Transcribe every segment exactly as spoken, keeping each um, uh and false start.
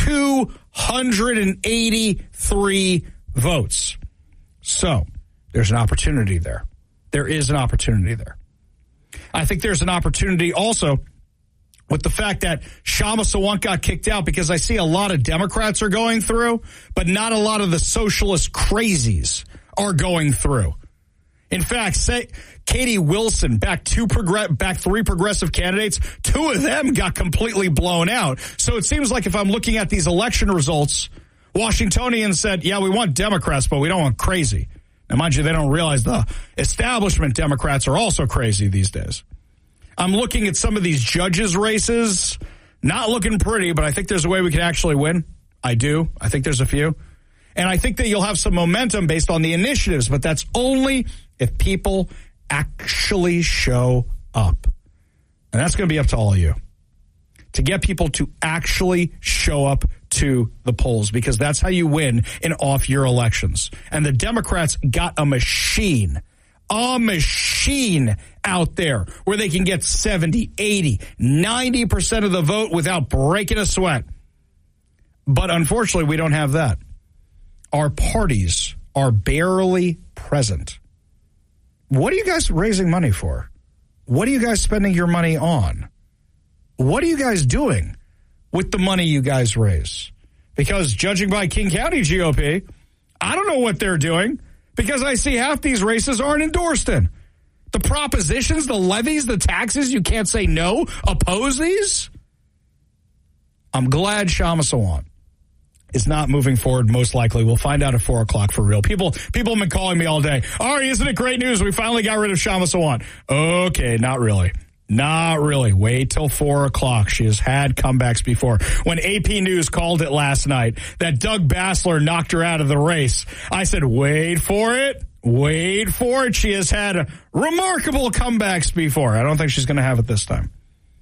two hundred eighty-three votes. So there's an opportunity there. There is an opportunity there. I think there's an opportunity also with the fact that Shama Sawant got kicked out, because I see a lot of Democrats are going through, but not a lot of the socialist crazies are going through. In fact, say Katie Wilson, back two progress, back three progressive candidates, two of them got completely blown out. So it seems like if I'm looking at these election results, Washingtonians said, yeah, we want Democrats, but we don't want crazy. Now, mind you, they don't realize the establishment Democrats are also crazy these days. I'm looking at some of these judges' races, not looking pretty, but I think there's a way we can actually win. I do. I think there's a few. And I think that you'll have some momentum based on the initiatives, but that's only if people actually show up. And that's going to be up to all of you to get people to actually show up to the polls, because that's how you win in off-year elections. And the Democrats got a machine, a machine out there where they can get seventy, eighty, ninety percent of the vote without breaking a sweat. But unfortunately, we don't have that. Our parties are barely present. What are you guys raising money for? What are you guys spending your money on? What are you guys doing with the money you guys raise? Because judging by King County G O P, I don't know what they're doing, because I see half these races aren't endorsed in. The propositions, the levies, the taxes, you can't say no, oppose these. I'm glad Shama Sawant is not moving forward, most likely. We'll find out at four o'clock for real. People people have been calling me all day. Ari, isn't it great news? We finally got rid of Shama Sawant. Okay, not really. Not really. Wait till four o'clock. She has had comebacks before. When A P News called it last night that Doug Bassler knocked her out of the race, I said, wait for it. Wait for it. She has had remarkable comebacks before. I don't think she's going to have it this time.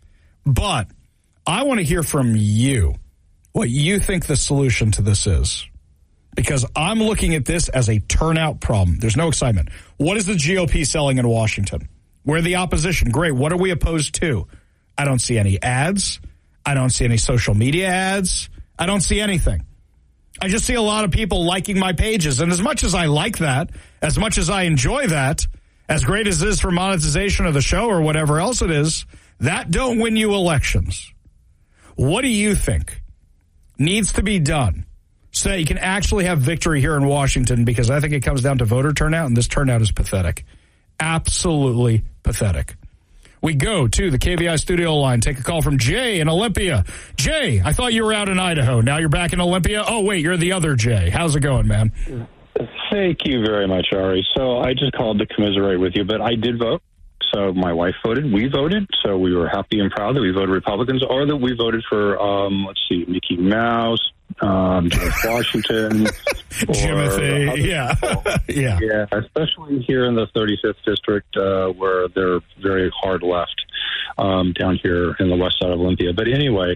But I want to hear from you what you think the solution to this is. Because I'm looking at this as a turnout problem. There's no excitement. What is the G O P selling in Washington? We're the opposition. Great. What are we opposed to? I don't see any ads. I don't see any social media ads. I don't see anything. I just see a lot of people liking my pages. And as much as I like that, as much as I enjoy that, as great as it is for monetization of the show or whatever else it is, that don't win you elections. What do you think needs to be done so that you can actually have victory here in Washington? Because I think it comes down to voter turnout, and this turnout is pathetic. Absolutely pathetic. We go to the K V I studio line, take a call from Jay in Olympia. Jay, I thought you were out in Idaho. Now you're back in Olympia? Oh, wait, you're the other Jay. How's it going, man? Thank you very much, Ari. So I just called to commiserate with you, but I did vote. So my wife voted. We voted. So we were happy and proud that we voted Republicans, or that we voted for, um, let's see, Mickey Mouse, um, George Washington. Jimothy, yeah. yeah. Yeah, especially here in the thirty-fifth district, uh, where they're very hard left, um, down here in the west side of Olympia. But anyway,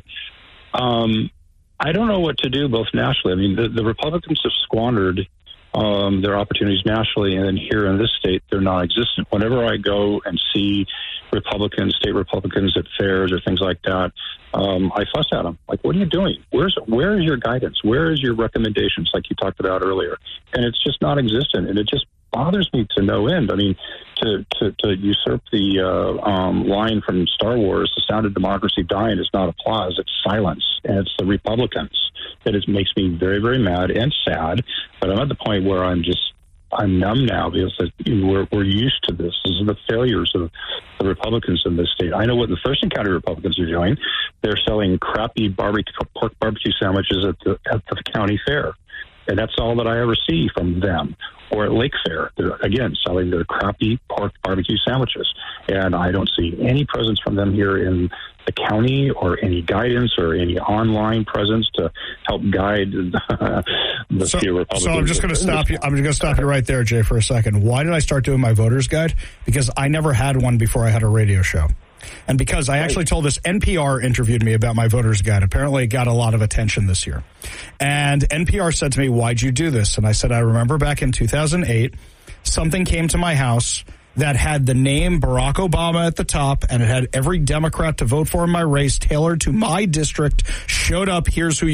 um, I don't know what to do both nationally. I mean, the, the Republicans have squandered Um, their opportunities nationally, and then here in this state, they're non-existent. Whenever I go and see Republicans, state Republicans at fairs or things like that, um, I fuss at them. Like, what are you doing? Where's where is your guidance? Where is your recommendations, like you talked about earlier? And it's just non-existent, and it just bothers me to no end. I mean, to to, to usurp the uh, um, line from Star Wars, "The sound of democracy dying" is not applause; it's silence, and it's the Republicans that it makes me very, very mad and sad. But I'm at the point where I'm just I'm numb now, because we're we're used to this. This is the failures of the Republicans in this state. I know what the Thurston County Republicans are doing. They're selling crappy barbecue, pork barbecue sandwiches at the at the county fair. And that's all that I ever see from them. Or at Lake Fair, they're, again, selling their crappy pork barbecue sandwiches. And I don't see any presence from them here in the county, or any guidance or any online presence to help guide the so, few Republicans. So I'm just going to stop you. I'm just going to stop you right there, Jay, for a second. Why did I start doing my voter's guide? Because I never had one before I had a radio show. And because I actually told this, N P R interviewed me about my voter's guide. Apparently it got a lot of attention this year. And N P R said to me, why'd you do this? And I said, I remember back in two thousand eight, something came to my house that had the name Barack Obama at the top, and it had every Democrat to vote for in my race tailored to my district, showed up, here's who